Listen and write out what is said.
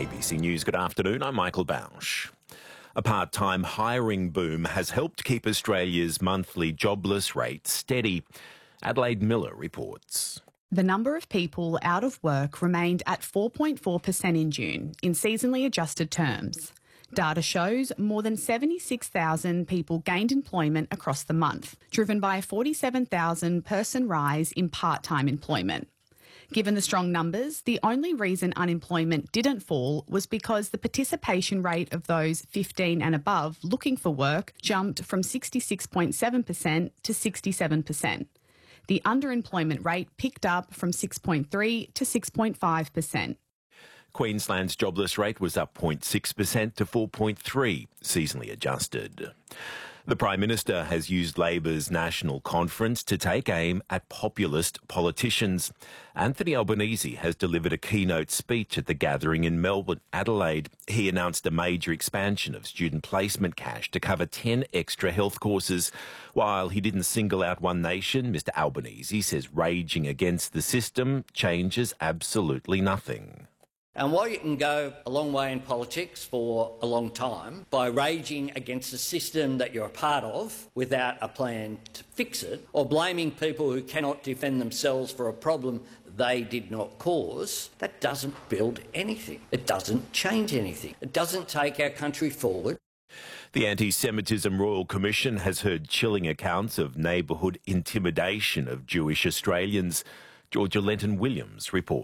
ABC News, good afternoon. I'm Michael Bausch. A part-time hiring boom has helped keep Australia's monthly jobless rate steady. Adelaide Miller reports. The number of people out of work remained at 4.4% in June in seasonally adjusted terms. Data shows more than 76,000 people gained employment across the month, driven by a 47,000 person rise in part-time employment. Given the strong numbers, the only reason unemployment didn't fall was because the participation rate of those 15 and above looking for work jumped from 66.7% to 67%. The underemployment rate picked up from 6.3 to 6.5%. Queensland's jobless rate was up 0.6% to 4.3, seasonally adjusted. The Prime Minister has used Labor's national conference to take aim at populist politicians. Anthony Albanese has delivered a keynote speech at the gathering in Melbourne, Adelaide. He announced a major expansion of student placement cash to cover 10 extra health courses. While he didn't single out one nation, Mr Albanese says raging against the system changes absolutely nothing. And while you can go a long way in politics for a long time by raging against the system that you're a part of without a plan to fix it, or blaming people who cannot defend themselves for a problem they did not cause, that doesn't build anything. It doesn't change anything. It doesn't take our country forward. The Anti-Semitism Royal Commission has heard chilling accounts of neighbourhood intimidation of Jewish Australians. Georgia Lenton-Williams reports.